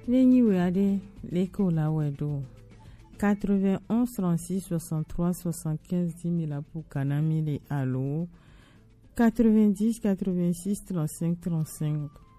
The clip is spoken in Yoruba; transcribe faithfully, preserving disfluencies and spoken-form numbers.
Nengi Weade, l'écho la Wedo. quatre-vingt-onze trente-six soixante-trois soixante-quinze dix mille pour Kanami les Allo. quatre-vingt-dix quatre-vingt-six trente-cinq trente-cinq.